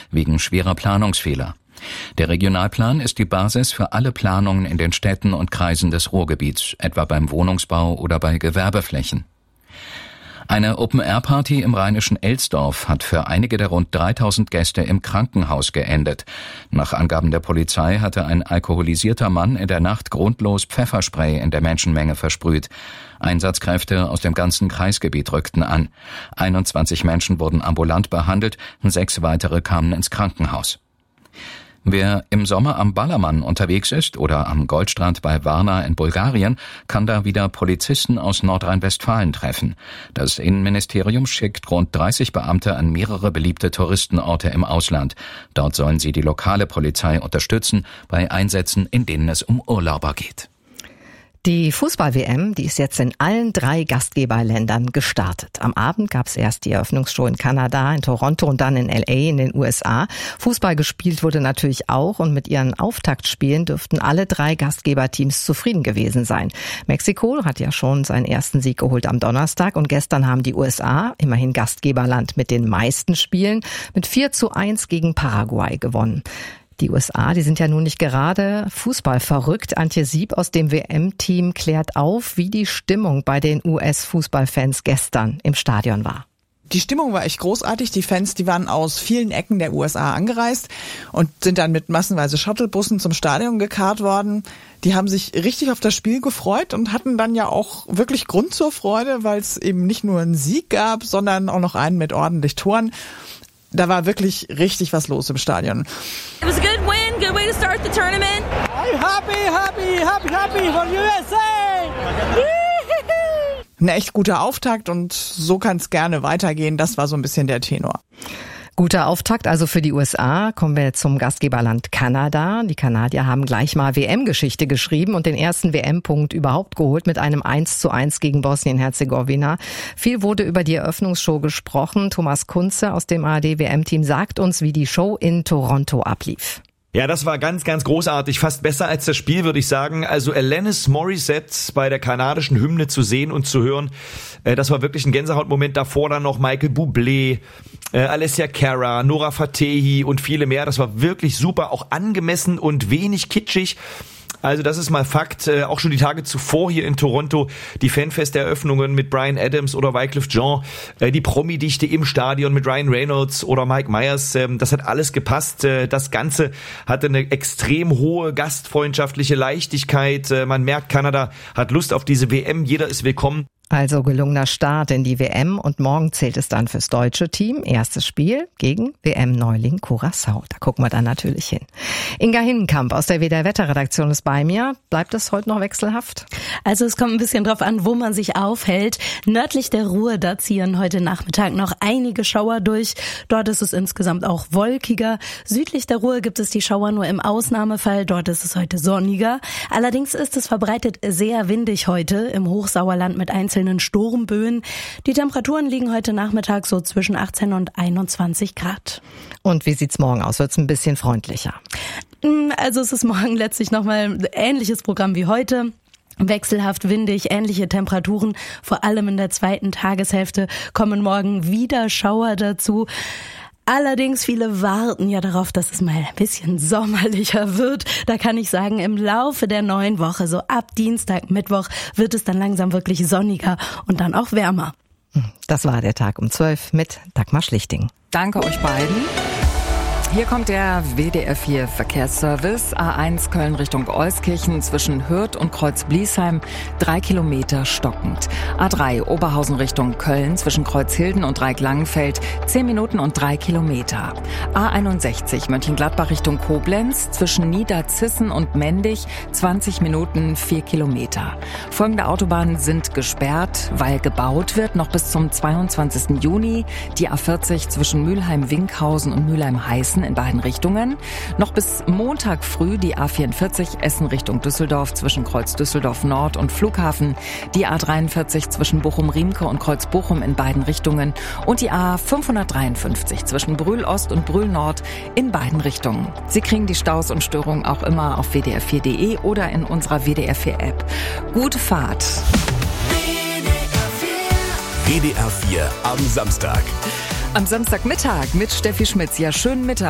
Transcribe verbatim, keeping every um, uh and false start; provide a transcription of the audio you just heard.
wegen schwerer Planungsfehler. Der Regionalplan ist die Basis für alle Planungen in den Städten und Kreisen des Ruhrgebiets, etwa beim Wohnungsbau oder bei Gewerbeflächen. Eine Open-Air-Party im rheinischen Elsdorf hat für einige der rund dreitausend Gäste im Krankenhaus geendet. Nach Angaben der Polizei hatte ein alkoholisierter Mann in der Nacht grundlos Pfefferspray in der Menschenmenge versprüht. Einsatzkräfte aus dem ganzen Kreisgebiet rückten an. einundzwanzig Menschen wurden ambulant behandelt, sechs weitere kamen ins Krankenhaus. Wer im Sommer am Ballermann unterwegs ist oder am Goldstrand bei Varna in Bulgarien, kann da wieder Polizisten aus Nordrhein-Westfalen treffen. Das Innenministerium schickt rund dreißig Beamte an mehrere beliebte Touristenorte im Ausland. Dort sollen sie die lokale Polizei unterstützen bei Einsätzen, in denen es um Urlauber geht. Die Fußball-W M, die ist jetzt in allen drei Gastgeberländern gestartet. Am Abend gab es erst die Eröffnungsshow in Kanada, in Toronto und dann in L A in den U S A. Fußball gespielt wurde natürlich auch und mit ihren Auftaktspielen dürften alle drei Gastgeberteams zufrieden gewesen sein. Mexiko hat ja schon seinen ersten Sieg geholt am Donnerstag und gestern haben die U S A, immerhin Gastgeberland mit den meisten Spielen, mit vier zu eins gegen Paraguay gewonnen. Die U S A, die sind ja nun nicht gerade Fußball verrückt. Antje Sieb aus dem W M-Team klärt auf, wie die Stimmung bei den U S-Fußballfans gestern im Stadion war. Die Stimmung war echt großartig. Die Fans, die waren aus vielen Ecken der U S A angereist und sind dann mit massenweise Shuttlebussen zum Stadion gekarrt worden. Die haben sich richtig auf das Spiel gefreut und hatten dann ja auch wirklich Grund zur Freude, weil es eben nicht nur einen Sieg gab, sondern auch noch einen mit ordentlich Toren. Da war wirklich richtig was los im Stadion. It was a good win, good way to start the tournament. I'm happy, happy, happy, happy for U S A! Ein echt guter Auftakt und so kann es gerne weitergehen. Das war so ein bisschen der Tenor. Guter Auftakt also für die U S A. Kommen wir zum Gastgeberland Kanada. Die Kanadier haben gleich mal W M-Geschichte geschrieben und den ersten W M-Punkt überhaupt geholt mit einem eins zu eins gegen Bosnien-Herzegowina. Viel wurde über die Eröffnungsshow gesprochen. Thomas Kunze aus dem A R D-W M-Team sagt uns, wie die Show in Toronto ablief. Ja, das war ganz, ganz großartig. Fast besser als das Spiel, würde ich sagen. Also Alanis Morissette bei der kanadischen Hymne zu sehen und zu hören, äh, das war wirklich ein Gänsehautmoment. Davor dann noch Michael Bublé, äh, Alessia Cara, Nora Fatehi und viele mehr. Das war wirklich super, auch angemessen und wenig kitschig. Also das ist mal Fakt. Äh, auch schon die Tage zuvor hier in Toronto, die Fanfest-Eröffnungen mit Bryan Adams oder Wyclef Jean, äh, die Promi-Dichte im Stadion mit Ryan Reynolds oder Mike Myers, äh, das hat alles gepasst. Äh, das Ganze hatte eine extrem hohe gastfreundschaftliche Leichtigkeit. Äh, man merkt, Kanada hat Lust auf diese W M, jeder ist willkommen. Also gelungener Start in die W M und morgen zählt es dann fürs deutsche Team. Erstes Spiel gegen W M-Neuling Curaçao. Da gucken wir dann natürlich hin. Inga Hinnenkamp aus der W D R-Wetterredaktion ist bei mir. Bleibt es heute noch wechselhaft? Also es kommt ein bisschen drauf an, wo man sich aufhält. Nördlich der Ruhr, da ziehen heute Nachmittag noch einige Schauer durch. Dort ist es insgesamt auch wolkiger. Südlich der Ruhr gibt es die Schauer nur im Ausnahmefall. Dort ist es heute sonniger. Allerdings ist es verbreitet sehr windig heute im Hochsauerland mit einzelnen Sturmböen. Die Temperaturen liegen heute Nachmittag so zwischen achtzehn und einundzwanzig Grad. Und wie sieht's morgen aus? Wird's ein bisschen freundlicher? Also es ist morgen letztlich nochmal ein ähnliches Programm wie heute. Wechselhaft windig, ähnliche Temperaturen, vor allem in der zweiten Tageshälfte kommen morgen wieder Schauer dazu. Allerdings viele warten ja darauf, dass es mal ein bisschen sommerlicher wird. Da kann ich sagen, im Laufe der neuen Woche, so ab Dienstag, Mittwoch, wird es dann langsam wirklich sonniger und dann auch wärmer. Das war der Tag um zwölf mit Dagmar Schlichting. Danke euch beiden. Hier kommt der W D R vier Verkehrsservice. A eins Köln Richtung Euskirchen zwischen Hürth und Kreuz-Bliesheim, drei Kilometer stockend. A drei Oberhausen Richtung Köln zwischen Kreuzhilden und Dreiecklangenfeld, zehn Minuten und drei Kilometer. A einundsechzig Mönchengladbach Richtung Koblenz zwischen Niederzissen und Mendig, zwanzig Minuten, vier Kilometer. Folgende Autobahnen sind gesperrt, weil gebaut wird, noch bis zum zweiundzwanzigsten Juni. Die A vierzig zwischen Mülheim-Winkhausen und Mülheim-Heißen in beiden Richtungen. Noch bis Montag früh die A vierundvierzig Essen Richtung Düsseldorf zwischen Kreuz Düsseldorf Nord und Flughafen. Die A dreiundvierzig zwischen Bochum-Riemke und Kreuz Bochum in beiden Richtungen. Und die A fünfhundertdreiundfünfzig zwischen Brühl Ost und Brühl Nord in beiden Richtungen. Sie kriegen die Staus und Störungen auch immer auf w d r vier punkt d e oder in unserer W D R vier App. Gute Fahrt! W D R vier am Samstag. Am Samstagmittag mit Steffi Schmitz. Ja, schönen Mittag.